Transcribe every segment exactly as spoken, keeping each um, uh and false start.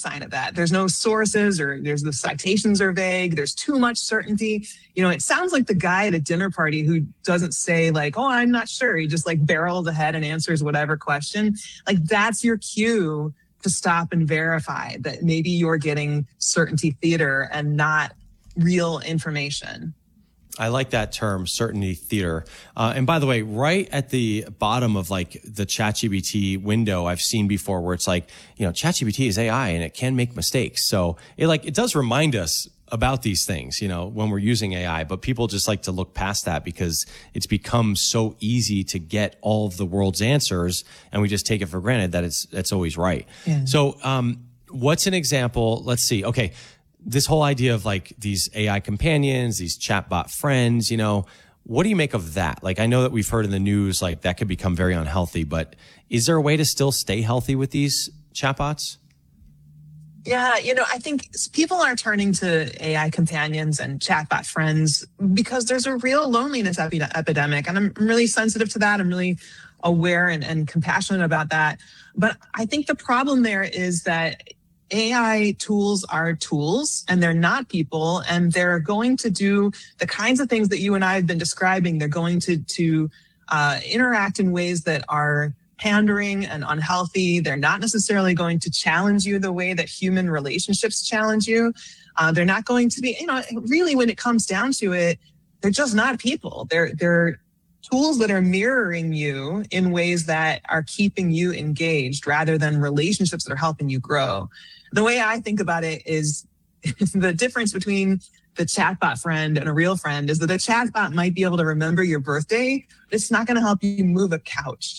sign of that. There's no sources, or there's the citations are vague. There's too much certainty. You know, it sounds like the guy at a dinner party who doesn't say like, oh, I'm not sure. He just like barrels ahead and answers whatever question. Like that's your cue to stop and verify that maybe you're getting certainty theater and not real information. I like that term, certainty theater. Uh, and by the way, right at the bottom of like the ChatGPT window I've seen before where it's like, you know, ChatGPT is A I and it can make mistakes. So it like, it does remind us about these things, you know, when we're using A I, but people just like to look past that because it's become so easy to get all of the world's answers and we just take it for granted that it's, it's always right. Yeah. So, um, what's an example? Let's see. Okay. This whole idea of like these A I companions, these chatbot friends, you know, what do you make of that? Like, I know that we've heard in the news, like that could become very unhealthy, but is there a way to still stay healthy with these chatbots? Yeah, you know, I think people are turning to A I companions and chatbot friends because there's a real loneliness epi- epidemic. And I'm really sensitive to that. I'm really aware and, and compassionate about that. But I think the problem there is that A I tools are tools and they're not people, and they're going to do the kinds of things that you and I have been describing. They're going to, to uh, interact in ways that are pandering and unhealthy. They're not necessarily going to challenge you the way that human relationships challenge you. Uh, they're not going to be, you know, really when it comes down to it, they're just not people. They're, they're tools that are mirroring you in ways that are keeping you engaged rather than relationships that are helping you grow. The way I think about it is the difference between the chatbot friend and a real friend is that a chatbot might be able to remember your birthday, but it's not going to help you move a couch.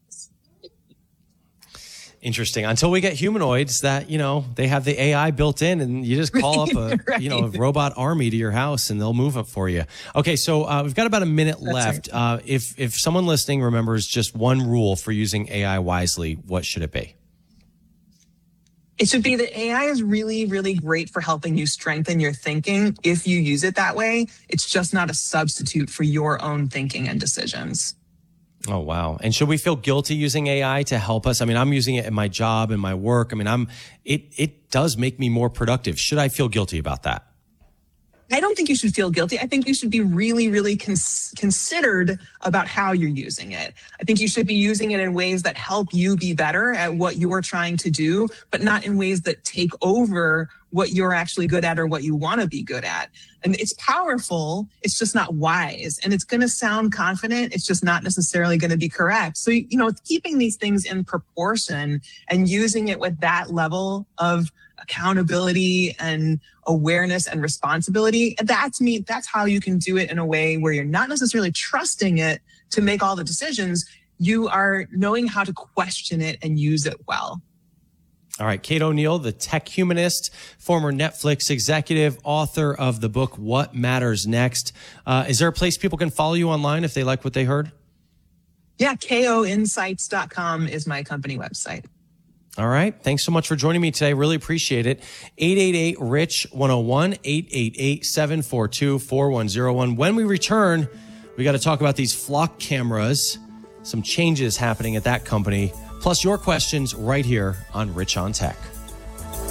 Interesting. Until we get humanoids that, you know, they have the A I built in and you just call up a, right. you know, a robot army to your house and they'll move it for you. Okay. So uh, we've got about a minute That's left. Right. Uh, if, if someone listening remembers just one rule for using A I wisely, what should it be? It should be that A I is really, really great for helping you strengthen your thinking if you use it that way. It's just not a substitute for your own thinking and decisions. Oh, wow. And should we feel guilty using A I to help us? I mean, I'm using it in my job and my work. I mean, I'm, it, it does make me more productive. Should I feel guilty about that? I don't think you should feel guilty. I think you should be really, really cons- considered about how you're using it. I think you should be using it in ways that help you be better at what you're trying to do, but not in ways that take over what you're actually good at or what you want to be good at. And it's powerful. It's just not wise. And it's going to sound confident. It's just not necessarily going to be correct. So, you know, keeping these things in proportion and using it with that level of accountability and awareness and responsibility, that's me. That's how you can do it in a way where you're not necessarily trusting it to make all the decisions. You are knowing how to question it and use it well. All right. Kate O'Neill, the tech humanist, former Netflix executive, author of the book, What Matters Next. Uh, is there a place people can follow you online if they like what they heard? Yeah. ko insights dot com is my company website. All right. Thanks so much for joining me today. Really appreciate it. eight eight eight, R I C H, one oh one, eight eight eight, seven four two, four one oh one. When we return, we got to talk about these Flock cameras, some changes happening at that company, plus your questions right here on Rich on Tech.